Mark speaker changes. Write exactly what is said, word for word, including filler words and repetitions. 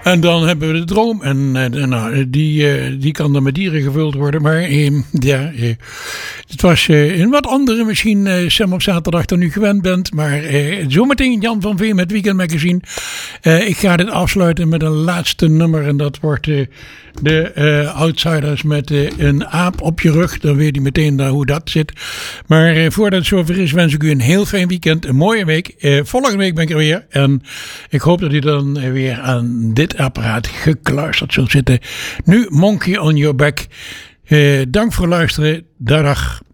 Speaker 1: En dan hebben we de droom. En uh, nou, die, uh, die kan dan met dieren gevuld worden. Maar uh, ja, uh, het was uh, een wat andere misschien uh, Sam op zaterdag dan u gewend bent. Maar uh, zometeen Jan van Veen met Weekend Magazine. Uh, ik ga dit afsluiten met een laatste nummer. En dat wordt uh, de uh, Outsiders met uh, een aap op je rug. Dan weet je meteen uh, hoe dat zit. Maar uh, voordat het zover is wens ik u een heel fijn weekend. Een mooie week. Uh, volgende week ben ik er weer. En ik hoop dat u dan uh, weer aan dit apparaat gekluisterd zult zitten. Nu Monkey on Your Back. Uh, dank voor het luisteren. Dag.